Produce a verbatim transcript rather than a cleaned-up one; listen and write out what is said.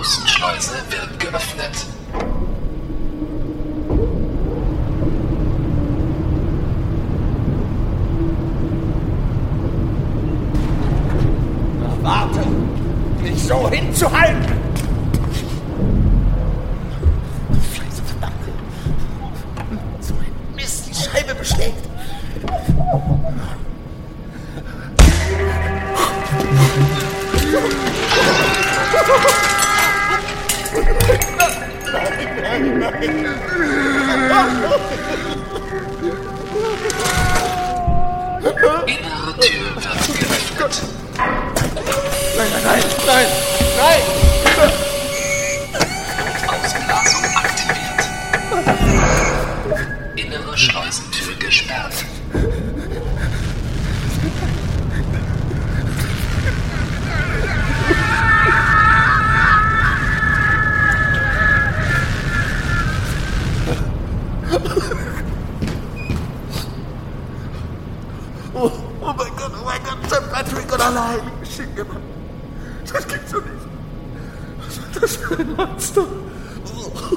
Außenschleuse wird geöffnet. Na, warte! Nicht so hinzuhalten! Scheiße, verdammt! So ein Mist, die Scheibe beschlägt! Nein, nein, nein! Innere Tür wird geöffnet. Nein, nein, nein, nein, nein! Ausblasung aktiviert. Innere Schleusentür gesperrt. Oh, oh mein Gott, oh mein Gott, Sankt Patrick und alle Heiligen geschickt. Das gibt's doch nicht. Was war das für ein Monster?